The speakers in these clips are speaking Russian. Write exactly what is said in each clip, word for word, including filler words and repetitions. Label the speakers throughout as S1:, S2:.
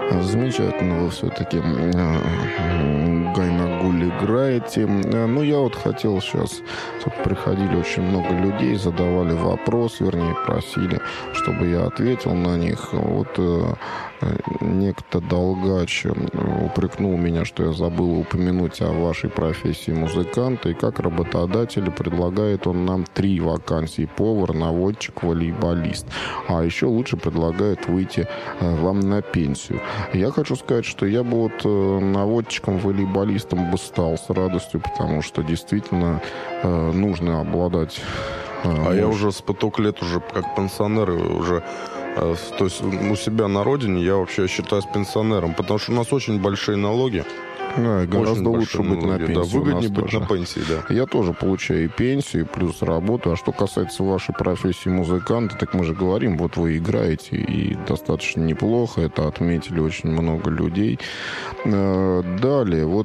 S1: Замечательно вы все-таки Гайнагуль играете. Ну, я вот хотел сейчас... Приходили очень много людей, задавали вопрос, вернее, просили, чтобы я ответил на них. Вот некто Долгач упрекнул меня, что я забыл упомянуть о вашей профессии музыканта, и как работодатель предлагает он нам три вакансии: повар, наводчик, волейболист. А еще лучше предлагает выйти вам на пенсию. Я хочу сказать, что я бы вот наводчиком, волейболистом бы стал с радостью, потому что действительно нужно обладать...
S2: А я уже с поток лет уже как пенсионер уже... То есть у себя на родине я вообще считаюсь пенсионером, потому что у нас очень большие налоги.
S1: Да, гораздо лучше быть налоги, на пенсии.
S2: Да, выгоднее быть тоже. на пенсии, да.
S1: Я тоже получаю и пенсию, плюс работу. А что касается вашей профессии музыканта, так мы же говорим, вот вы играете, и достаточно неплохо. Это отметили очень много людей. Далее, вот...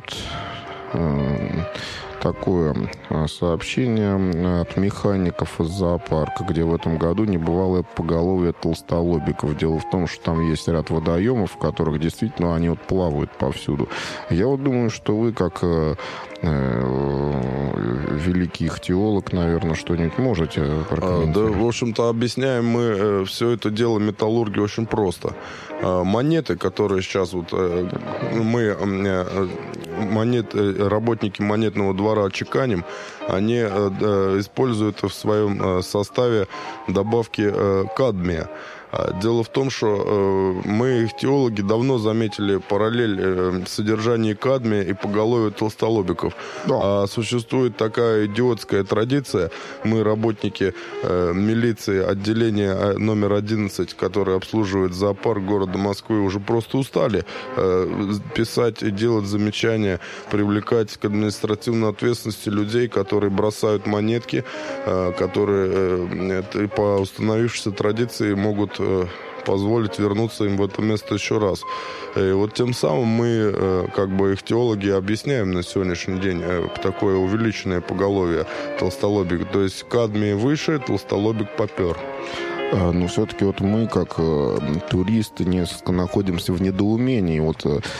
S1: такое сообщение от механиков из зоопарка, где в этом году небывалое поголовье толстолобиков. Дело в том, что там есть ряд водоемов, в которых действительно они вот плавают повсюду. Я вот думаю, что вы, как э, э, великий ихтиолог, наверное, что-нибудь можете прокомментировать.
S2: А, да, в общем-то, объясняем мы э, все это дело металлургии очень просто. Э, монеты, которые сейчас вот э, мы... Э, монет, работники монетного двора чеканим, они э, э, используют в своем э, составе добавки э, кадмия. Дело в том, что э, мы, ихтиологи, давно заметили параллель э, содержания кадмия и поголовья толстолобиков. Да. А существует такая идиотская традиция. Мы, работники э, милиции отделения номер одиннадцать, который обслуживает зоопарк города Москвы, уже просто устали э, писать и делать замечания, привлекать к административной ответственности людей, которые бросают монетки, э, которые э, по установившейся традиции могут позволить вернуться им в это место еще раз. И вот тем самым мы, как бы ихтиологи, объясняем на сегодняшний день такое увеличенное поголовье толстолобик. То есть кадмий выше, толстолобик попер.
S1: Но все-таки вот мы, как э, туристы, несколько находимся в недоумении вот,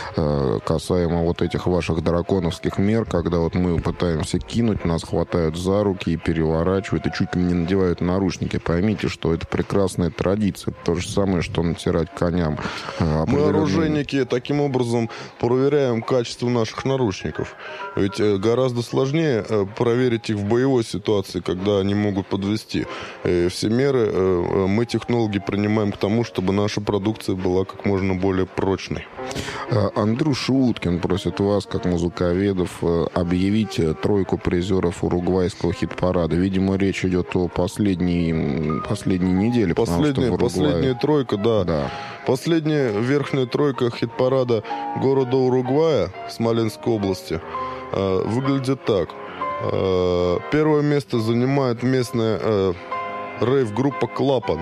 S1: э, касаемо вот этих ваших драконовских мер, когда вот мы пытаемся кинуть, нас хватают за руки и переворачивают, и чуть ли не надевают наручники. Поймите, что это прекрасная традиция. То же самое, что натирать коням. Э,
S2: мы, оружейники, таким образом проверяем качество наших наручников. Ведь э, гораздо сложнее э, проверить их в боевой ситуации, когда они могут подвести. Э, все меры... Э, мы, технологи, принимаем к тому, чтобы наша продукция была как можно более прочной.
S1: Андрюша Уткин просит вас, как музыковедов, объявить тройку призеров уругвайского хит-парада. Видимо, речь идет о последней, последней неделе.
S2: Последняя, Уругвае... последняя тройка, да. да. Последняя верхняя тройка хит-парада города Уругвая, Смоленской области, выглядит так. Первое место занимает местная... рейв-группа «Клапан».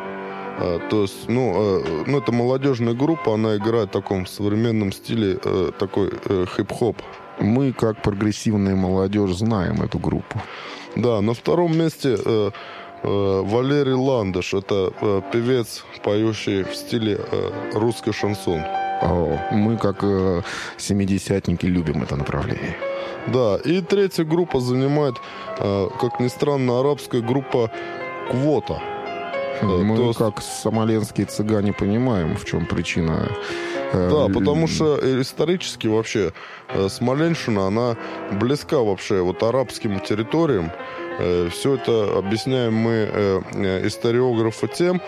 S2: А, то есть, ну, а, ну, это молодежная группа, она играет в таком современном стиле, а, такой а, хип-хоп.
S1: Мы, как прогрессивная молодежь, знаем эту группу.
S2: Да, на втором месте а, а, Валерий Ландыш. Это а, певец, поющий в стиле а, русский шансон.
S1: О, мы, как а, семидесятники, любим это направление.
S2: Да, и третья группа занимает, а, как ни странно, арабская группа «Квота».
S1: Мы, То как смоленские цыгане, понимаем, в чем причина.
S2: Да, потому что исторически вообще Смоленщина, она близка вообще вот арабским территориям. Все это объясняем мы, историографы, тем,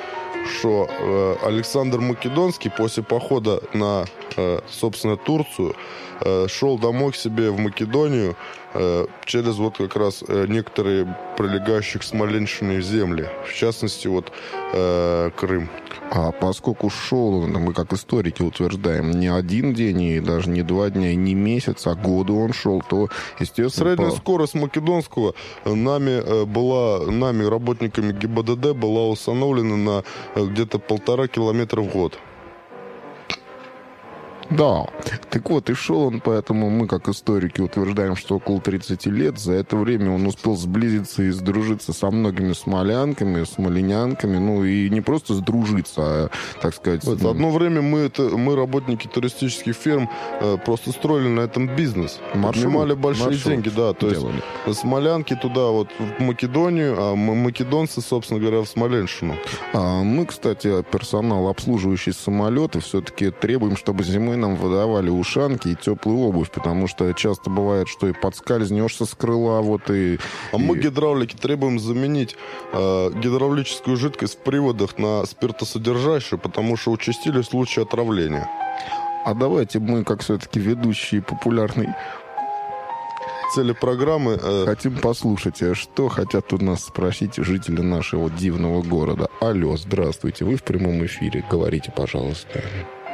S2: что Александр Македонский после похода на, собственно, Турцию шел домой к себе в Македонию через вот как раз некоторые прилегающие к Смоленщине земли, в частности, вот э, Крым.
S1: А поскольку шел, мы как историки утверждаем, не один день, и даже не два дня, и не месяц, а годы он шел, то, естественно...
S2: Средняя
S1: по...
S2: скорость Македонского нами была, нами, работниками ГИБДД, была установлена на где-то полтора километра в год.
S1: Да. Так вот, и шел он, поэтому мы, как историки, утверждаем, что около тридцати лет. За это время он успел сблизиться и сдружиться со многими смолянками, смоленянками. Ну, и не просто сдружиться, а, так сказать...
S2: Вот,
S1: ну...
S2: Одно время мы, это, мы работники туристических фирм, э, просто строили на этом бизнес.
S1: Маршрут,
S2: Поднимали большие
S1: маршрут
S2: деньги, да. То
S1: делали.
S2: есть смолянки туда, вот, в Македонию, а македонцы, собственно говоря, в Смоленщину.
S1: А мы, кстати, персонал, обслуживающий самолеты, все-таки требуем, чтобы зимой нам выдавали ушанки и теплую обувь, потому что часто бывает, что и подскользнешься с крыла, вот и...
S2: А
S1: и...
S2: мы, гидравлики, требуем заменить э, гидравлическую жидкость в приводах на спиртосодержащую, потому что участились случаи отравления.
S1: А давайте мы, как все-таки ведущие популярной...
S2: Цели программы... Э...
S1: Хотим послушать, что хотят у нас спросить жители нашего дивного города. Алло, здравствуйте, вы в прямом эфире. Говорите, пожалуйста.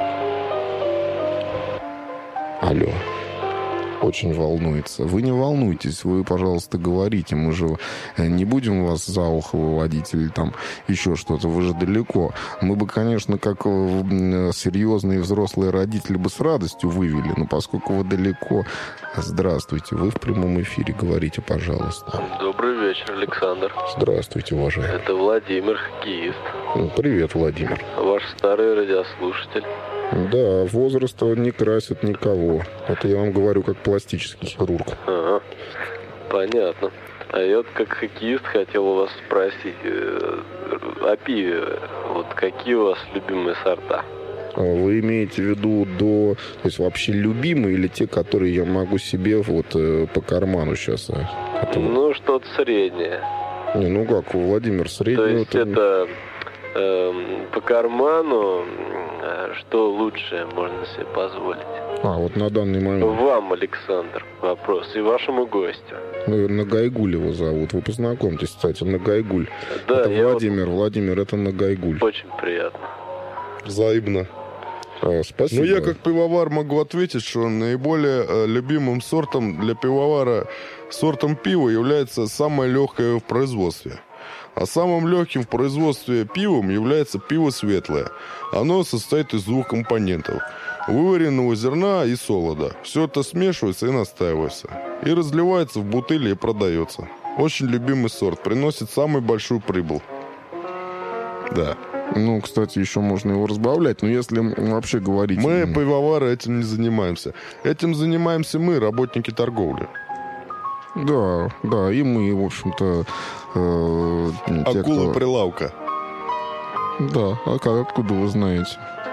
S1: Алло. Очень волнуется. Вы не волнуйтесь, вы, пожалуйста, говорите. Мы же не будем вас за ухо выводить или там еще что-то. Вы же далеко. Мы бы, конечно, как серьезные взрослые родители бы с радостью вывели, но поскольку вы далеко... Здравствуйте, вы в прямом эфире. Говорите, пожалуйста.
S3: Добрый вечер, Александр.
S1: Здравствуйте, уважаемый.
S3: Это Владимир, хоккеист.
S1: Привет, Владимир.
S3: Ваш старый радиослушатель.
S1: Да, возраст не красит никого. Это я вам говорю как пластический хирург.
S3: Ага, понятно. А я вот как хоккеист хотел у вас спросить э, о пиве. Вот какие у вас любимые сорта?
S1: Вы имеете в виду до... То есть вообще любимые или те, которые я могу себе вот э, по карману сейчас? А? Это...
S3: Ну, что-то среднее.
S1: Не, ну как, Владимир, среднее...
S3: То есть это... это э, по карману, что лучше можно себе позволить?
S1: А, вот на данный момент.
S3: Вам, Александр, вопрос. И вашему гостю.
S1: Ну, Нагайгуль его зовут. Вы познакомьтесь, кстати, Нагайгуль.
S3: Да,
S1: это Владимир.
S3: Вот...
S1: Владимир, это Нагайгуль.
S3: Очень приятно.
S2: Взаимно.
S1: А, спасибо.
S2: Ну, я как пивовар могу ответить, что наиболее э, любимым сортом для пивовара, сортом пива является самое легкое в производстве. А самым легким в производстве пивом является пиво светлое. Оно состоит из двух компонентов. Вываренного зерна и солода. Все это смешивается и настаивается. И разливается в бутыли и продается. Очень любимый сорт. Приносит самую большую прибыль. Да.
S1: Ну, кстати, еще можно его разбавлять. Но если вообще говорить...
S2: Мы, пивовары, этим не занимаемся. Этим занимаемся мы, работники торговли.
S1: Да, да, и мы, в общем-то... Э, те,
S2: Акула
S1: кто...
S2: прилавка.
S1: Да, а как, откуда вы знаете?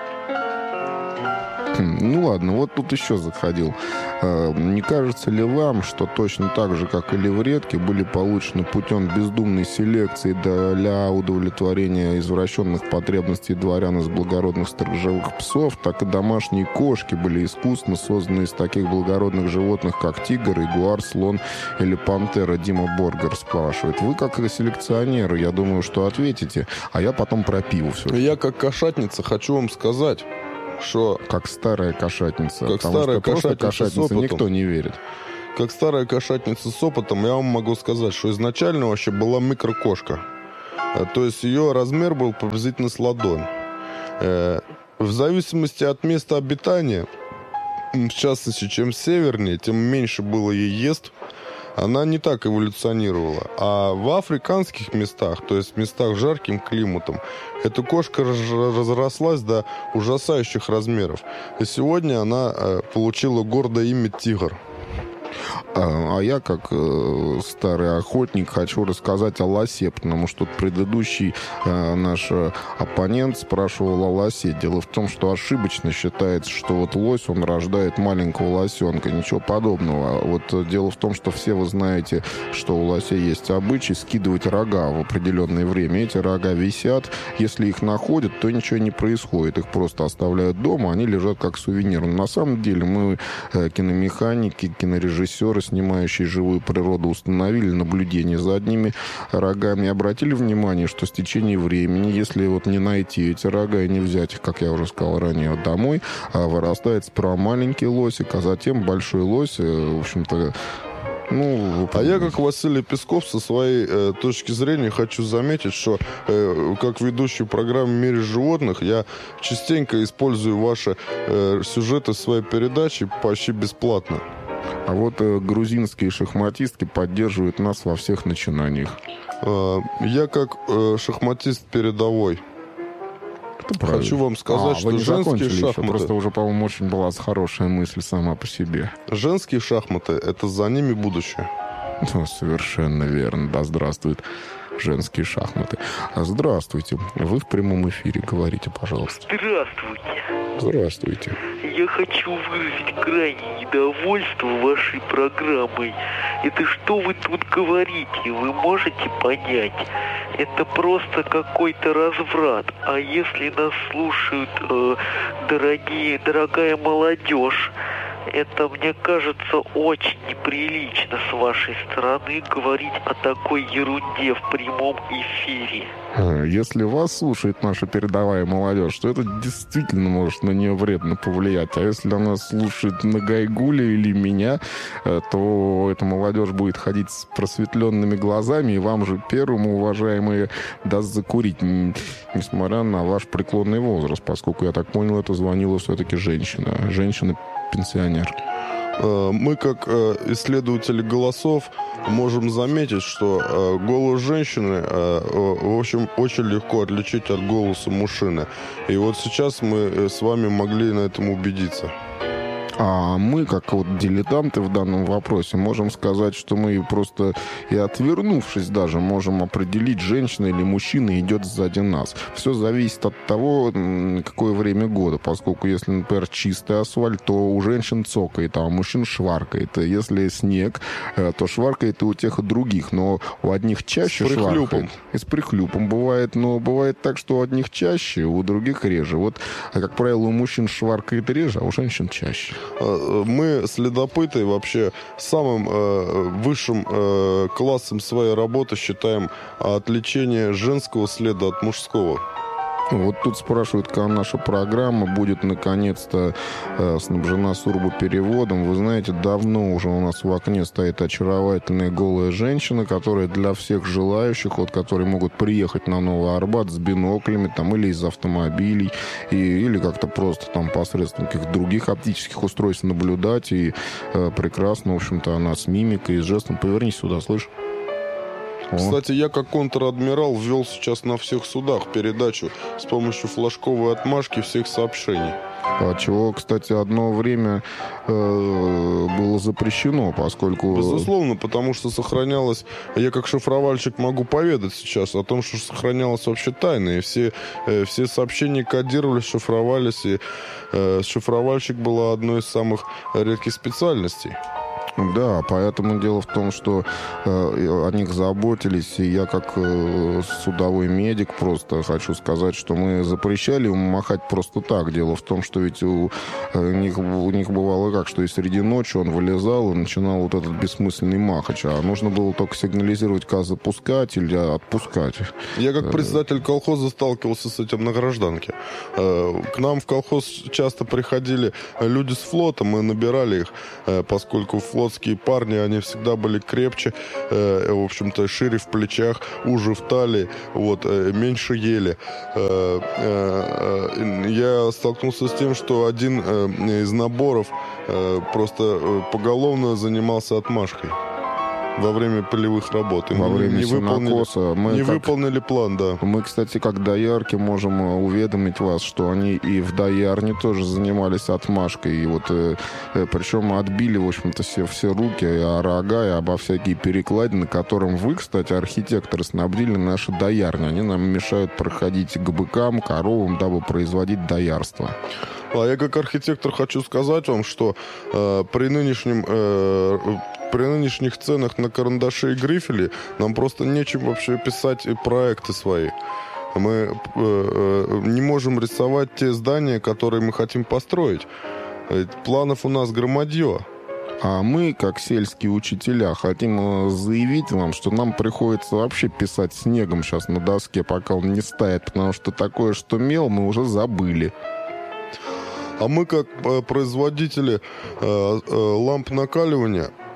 S1: Ну ладно, вот тут еще заходил. Не кажется ли вам, что точно так же, как и левретки, были получены путем бездумной селекции для удовлетворения извращенных потребностей дворян из благородных сторожевых псов, так и домашние кошки были искусственно созданы из таких благородных животных, как тигр, ягуар, слон или пантера? Дима Боргер спрашивает. Вы, как и селекционеры, я думаю, что ответите, а я потом про пиво все.
S2: Я, как кошатница, хочу вам сказать, что...
S1: Как старая кошатница.
S2: Как
S1: потому
S2: старая
S1: что просто
S2: кошатница,
S1: кошатница
S2: с опытом.
S1: Никто не верит.
S2: Как старая кошатница с опытом, я вам могу сказать, что изначально вообще была микрокошка. То есть ее размер был приблизительно с ладонь. В зависимости от места обитания, в частности, чем севернее, тем меньше было яиц. Она не так эволюционировала. А в африканских местах, то есть в местах с жарким климатом, эта кошка разрослась до ужасающих размеров. И сегодня она э, получила гордое имя «Тигр».
S1: А, а я, как э, старый охотник, хочу рассказать о лосе, потому что предыдущий э, наш оппонент спрашивал о лосе. Дело в том, что ошибочно считается, что вот лось, он рождает маленького лосенка. Ничего подобного. Вот дело в том, что все вы знаете, что у лосей есть обычай скидывать рога в определенное время. Эти рога висят. Если их находят, то ничего не происходит. Их просто оставляют дома, они лежат как сувенир. Но на самом деле мы, э, киномеханики, кинорежиссеры, снимающие живую природу, установили наблюдение за одними рогами и обратили внимание, что с течением времени, если вот не найти эти рога и не взять их, как я уже сказал ранее, домой, вырастает справа маленький лосик, а затем большой лось, в общем-то, Ну,
S2: а я, как Василий Песков, со своей э, точки зрения хочу заметить, что э, как ведущий программы «В мире животных» я частенько использую ваши э, сюжеты в своей передаче почти бесплатно.
S1: А вот э, грузинские шахматистки поддерживают нас во всех начинаниях.
S2: Э, я, как э, шахматист передовой, хочу вам сказать,
S1: а,
S2: что женские шахматы...
S1: Еще. Просто уже, по-моему, очень была хорошая мысль сама по себе.
S2: Женские шахматы — это за ними будущее.
S1: Ну, совершенно верно. Да здравствуют женские шахматы. А здравствуйте. Вы в прямом эфире. Говорите, пожалуйста.
S4: Здравствуйте.
S1: Здравствуйте.
S4: Я хочу выразить крайнее недовольство вашей программой. Это что вы тут говорите? Вы можете понять? Это просто какой-то разврат. А если нас слушают э, дорогие, дорогая молодежь, это, мне кажется, очень неприлично с вашей стороны говорить о такой ерунде в прямом эфире.
S1: Если вас слушает наша передовая молодежь, то это действительно может на нее вредно повлиять. А если она слушает Нагайгуля или меня, то эта молодежь будет ходить с просветленными глазами, и вам же первому, уважаемые, даст закурить, несмотря на ваш преклонный возраст, поскольку, я так понял, это звонила все-таки женщина. Женщина-пенсионер.
S2: Мы, как исследователи голосов, можем заметить, что голос женщины, в общем, очень легко отличить от голоса мужчины. И вот сейчас мы с вами могли на этом убедиться.
S1: А мы, как вот дилетанты в данном вопросе, можем сказать, что мы просто и отвернувшись даже, можем определить, женщина или мужчина идет сзади нас. Все зависит от того, какое время года, поскольку если, например, чистый асфальт, то у женщин цокает, а у мужчин шваркает. Если снег, то шваркает и у тех, и других, но у одних чаще шваркает. И с прихлюпом бывает, но бывает так, что у одних чаще, у других реже. Вот, как правило, у мужчин шваркает реже, а у женщин чаще.
S2: Мы, следопыты, вообще самым э, высшим э, классом своей работы считаем отличение женского следа от мужского.
S1: Вот тут спрашивают, когда наша программа будет наконец-то э, снабжена сурбопереводом. Вы знаете, давно уже у нас в окне стоит очаровательная голая женщина, которая для всех желающих, вот, которые могут приехать на Новый Арбат с биноклями там, или из автомобилей, и, или как-то просто там посредством каких-то других оптических устройств наблюдать. И э, прекрасно, в общем-то, она с мимикой и с жестом. Повернись сюда, слышь?
S2: Кстати, я как контр-адмирал ввел сейчас на всех судах передачу с помощью флажковой отмашки всех сообщений.
S1: А чего, кстати, одно время э, было запрещено, поскольку...
S2: Безусловно, потому что сохранялось... Я как шифровальщик могу поведать сейчас о том, что сохранялось вообще тайно. И все, э, все сообщения кодировались, шифровались. И э, шифровальщик была одной из самых редких специальностей.
S1: Да, поэтому дело в том, что э, о них заботились, и я как э, судовой медик просто хочу сказать, что мы запрещали ему махать просто так. Дело в том, что ведь у, э, них, у них бывало как, что и среди ночи он вылезал и начинал вот этот бессмысленный махач, а нужно было только сигнализировать, когда запускать или отпускать.
S2: Я как председатель колхоза сталкивался с этим на гражданке. Э, к нам в колхоз часто приходили люди с флота, мы набирали их, э, поскольку флот парни, они всегда были крепче, э, в общем-то, шире в плечах, уже в талии, вот, э, меньше ели. Э, э, я столкнулся с тем, что один э, из наборов э, просто э, поголовно занимался отмашкой во время полевых работ. И
S1: во
S2: мы
S1: время
S2: не
S1: сенокоса.
S2: выполнили,
S1: мы
S2: не
S1: как,
S2: выполнили план, да.
S1: Мы, кстати, как доярки можем уведомить вас, что они и в доярне тоже занимались отмашкой. И вот, э, причем отбили, в общем-то, все, все руки, и рога, и обо всякие перекладины, которым вы, кстати, архитекторы, снабдили наши доярни. Они нам мешают проходить к быкам, коровам, дабы производить доярство.
S2: А я как архитектор хочу сказать вам, что э, при нынешнем... Э, При нынешних ценах на карандаши и грифели нам просто нечем вообще писать проекты свои. Мы э, э, не можем рисовать те здания, которые мы хотим построить. Планов у нас громадье.
S1: А мы, как сельские учителя, хотим заявить вам, что нам приходится вообще писать снегом сейчас на доске, пока он не стает, потому что такое, что мел, мы уже забыли.
S2: А мы, как производители э, э, ламп накаливания,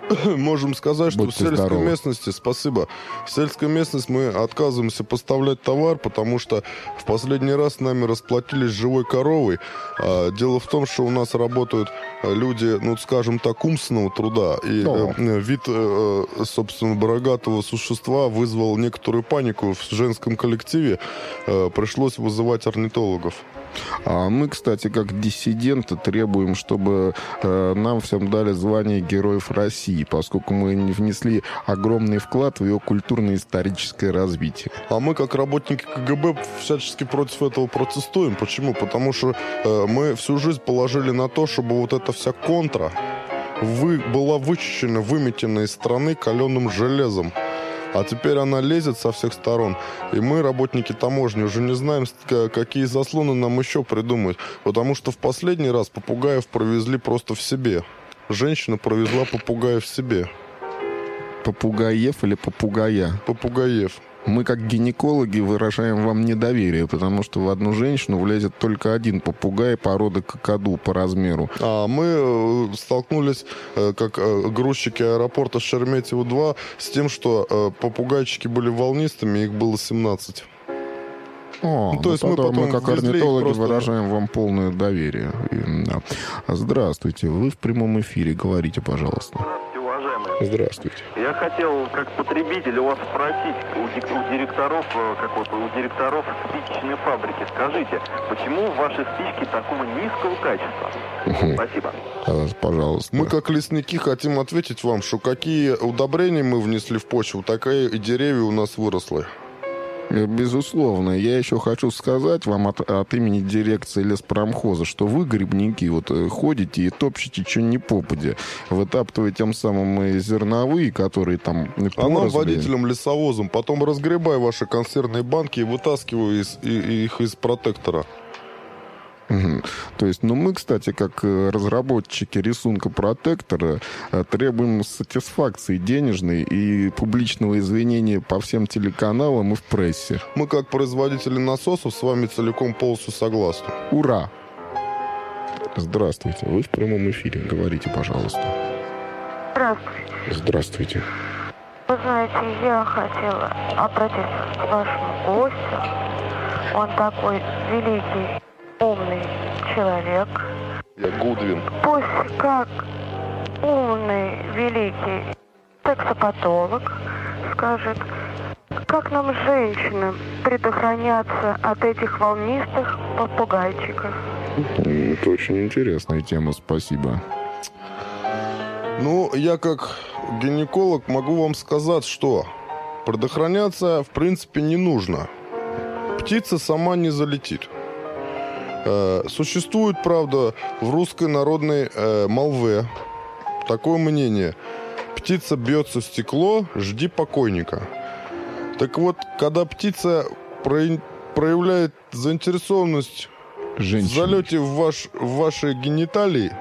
S2: можем сказать, что
S1: Будьте
S2: в сельской
S1: здоровы.
S2: местности, спасибо, в сельской местности мы отказываемся поставлять товар, потому что в последний раз с нами расплатились живой коровой. А, дело в том, что у нас работают люди, ну, скажем так, умственного труда, и
S1: Да.
S2: э, вид, э, собственно, бородатого существа вызвал некоторую панику в женском коллективе. Э, пришлось вызывать орнитологов.
S1: А мы, кстати, как диссиденты требуем, чтобы э, нам всем дали звание Героев России, поскольку мы не внесли огромный вклад в ее культурно-историческое развитие.
S2: А мы, как работники ка гэ бэ, всячески против этого протестуем. Почему? Потому что э, мы всю жизнь положили на то, чтобы вот эта вся контра вы, была вычищена, выметена из страны каленым железом. А теперь она лезет со всех сторон. И мы, работники таможни, уже не знаем, какие заслоны нам еще придумать. Потому что в последний раз попугаев провезли просто в себе. Женщина провезла попугаев в себе.
S1: Попугаев или попугая?
S2: Попугаев.
S1: Мы, как гинекологи, выражаем вам недоверие, потому что в одну женщину влезет только один попугай породы какаду по размеру.
S2: А мы э, столкнулись, э, как э, грузчики аэропорта Шереметьево-два, с тем, что э, попугайчики были волнистыми, их было семнадцать.
S1: О,
S2: Ну, то есть мы
S1: тогда
S2: потом
S1: мы, как
S2: везли их
S1: орнитологи,
S2: просто-
S1: выражаем вам полное доверие. И, да. Здравствуйте, вы в прямом эфире, говорите, пожалуйста.
S5: Здравствуйте, уважаемые.
S1: Здравствуйте.
S5: Я хотел, как потребитель, у вас спросить, у, дик- у директоров, э, как вот, у директоров спичечной фабрики, скажите, почему ваши спички такого низкого качества? Спасибо.
S1: А, Пожалуйста.
S2: Мы, как лесники, хотим ответить вам, что какие удобрения мы внесли в почву, такая и деревья у нас выросли.
S1: Безусловно. Я еще хочу сказать вам от, от имени дирекции леспромхоза, что вы, грибники, вот э, ходите и топчете что ни попадя, вытаптывая тем самым и зерновые, которые там
S2: А нам,
S1: поросли.
S2: водителям, лесовозом, потом разгребай ваши консервные банки и вытаскивай из- и- и их из протектора.
S1: Мгм. То есть, ну, мы, кстати, как э, разработчики рисунка протектора, э, требуем сатисфакции денежной и публичного извинения по всем телеканалам и в прессе.
S2: Мы, как производители насосов, с вами целиком полностью согласны.
S1: Ура! Здравствуйте. Вы в прямом эфире. Говорите, пожалуйста.
S6: Здравствуйте.
S1: Здравствуйте.
S6: Вы знаете, я хотела обратиться к вашему гостю. Он такой великий, умный человек.
S2: Я Гудвин.
S6: Пусть как умный, великий сексопатолог скажет, как нам, женщинам, предохраняться от этих волнистых попугайчиков.
S1: Это очень интересная тема, спасибо.
S2: Ну, я как гинеколог могу вам сказать, что предохраняться, в принципе, не нужно. Птица сама не залетит. Э, существует, правда, в русской народной э, молве такое мнение. Птица бьется в стекло, жди покойника. Так вот, когда птица про- проявляет заинтересованность в
S1: Женщина.
S2: залете в, ваш, в ваши гениталии,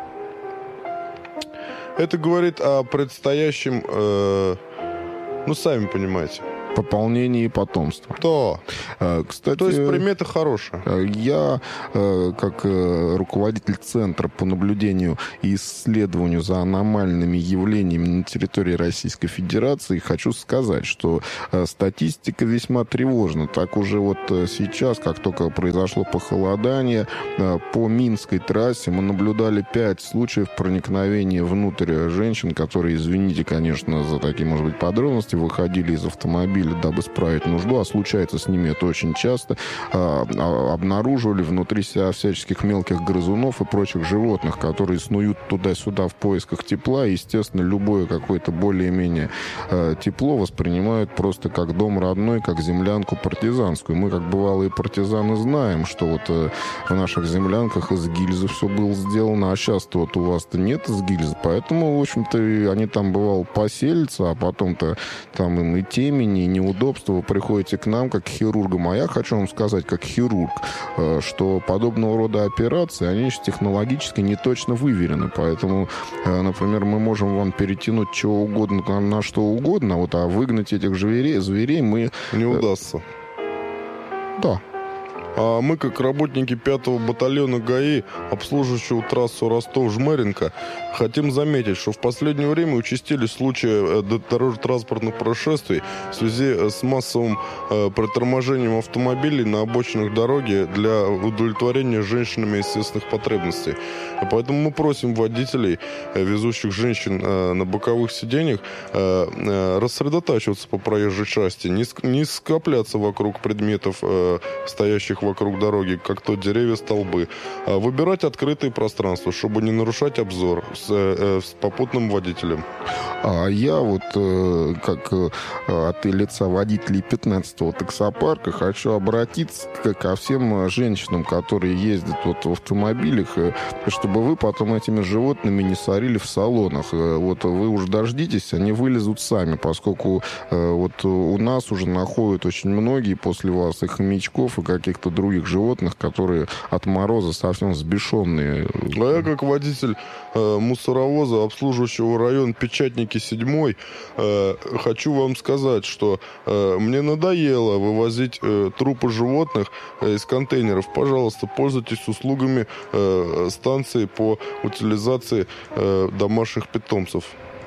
S2: это говорит о предстоящем, э, ну, сами понимаете.
S1: Пополнение потомства.
S2: Да.
S1: Э, Кстати,
S2: То есть примета хорошая.
S1: э, я, э, как э, руководитель Центра по наблюдению и исследованию за аномальными явлениями на территории Российской Федерации, хочу сказать, что э, статистика весьма тревожна. Так уже вот э, сейчас, как только произошло похолодание, э, по Минской трассе мы наблюдали пять случаев проникновения внутрь женщин, которые, извините, конечно, за такие, может быть, подробности, выходили из автомобиля, дабы справить нужду, а случается с ними это очень часто, а, а, обнаруживали внутри себя всяческих мелких грызунов и прочих животных, которые снуют туда-сюда в поисках тепла, и, естественно, любое какое-то более-менее а, тепло воспринимают просто как дом родной, как землянку партизанскую. Мы, как бывалые партизаны, знаем, что вот а, в наших землянках из гильзы все было сделано, а сейчас-то вот у вас-то нет из гильзы, поэтому, в общем-то, они там, бывало, поселятся, а потом-то там им и темени, и неудобства, вы приходите к нам как к хирургам, а я хочу вам сказать, как хирург, что подобного рода операции, они еще технологически не точно выверены, поэтому, например, мы можем вам перетянуть чего угодно на что угодно, вот, а выгнать этих зверей, зверей мы...
S2: Не удастся.
S1: Да.
S2: А мы, как работники пятого батальона ГАИ, обслуживающего трассу Ростов-Жмеринка, хотим заметить, что в последнее время участились случаи дорожно-транспортных происшествий в связи с массовым э, приторможением автомобилей на обочинах дороги для удовлетворения женщинами естественных потребностей. Поэтому мы просим водителей, э, везущих женщин э, на боковых сиденьях, э, э, рассредотачиваться по проезжей части, не, не скопляться вокруг предметов, э, стоящих вокруг дороги, как то деревья, столбы, а выбирать открытые пространства, чтобы не нарушать обзор с, э, с попутным водителем.
S1: А я вот, э, как э, от лица водителей пятнадцатого таксопарка, хочу обратиться к, ко всем женщинам, которые ездят вот в автомобилях, э, чтобы вы потом этими животными не сорили в салонах. Э, вот вы уж дождитесь, они вылезут сами, поскольку э, вот у нас уже находят очень многие после вас и хомячков, и каких-то других животных, которые от мороза совсем взбешенные.
S2: А я, как водитель э, мусоровоза, обслуживающего район Печатники седьмой, э, хочу вам сказать, что э, мне надоело вывозить э, трупы животных э, из контейнеров. Пожалуйста, пользуйтесь услугами э, станции по утилизации э, домашних питомцев.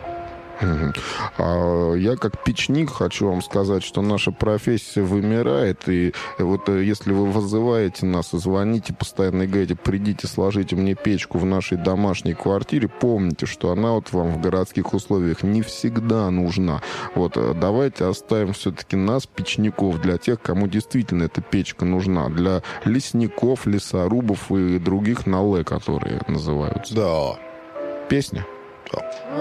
S1: А я как печник хочу вам сказать, что наша профессия вымирает, и вот если вы вызываете нас и звоните постоянно и говорите: придите, сложите мне печку в нашей домашней квартире, помните, что она вот вам в городских условиях не всегда нужна. Вот давайте оставим все-таки нас, печников, для тех, кому действительно эта печка нужна, для лесников, лесорубов и других нале, которые называются.
S2: Да.
S1: Песня?
S2: Да.